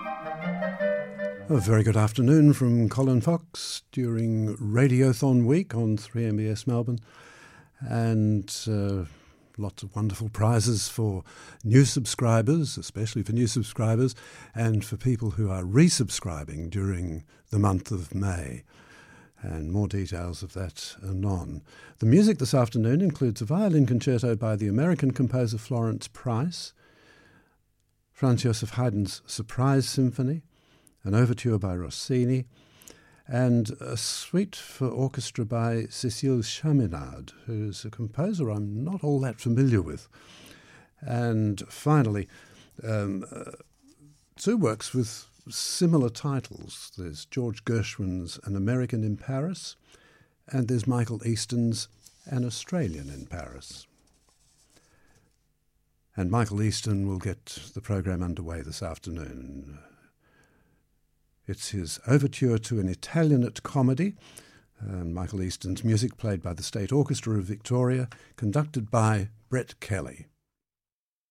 A very good afternoon from Colin Fox during Radiothon week on 3MBS Melbourne, and lots of wonderful prizes for new subscribers, especially for new subscribers, and for people who are resubscribing during the month of May. And more details of that anon. The music this afternoon includes a violin concerto by the American composer Florence Price, Franz Joseph Haydn's Surprise Symphony, an overture by Rossini, and a suite for orchestra by Cécile Chaminade, who's a composer I'm not all that familiar with. And finally, two works with similar titles. There's George Gershwin's An American in Paris, and there's Michael Easton's An Australian in Paris. And Michael Easton will get the program underway this afternoon. It's his overture to an Italianate comedy, Michael Easton's music played by the State Orchestra of Victoria, conducted by Brett Kelly.